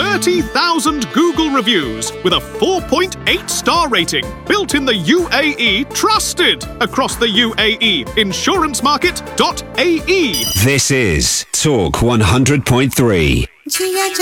30,000 Google reviews with a 4.8-star rating. Built in the UAE, trusted across the UAE. Insurancemarket.ae. This is Talk 100.3.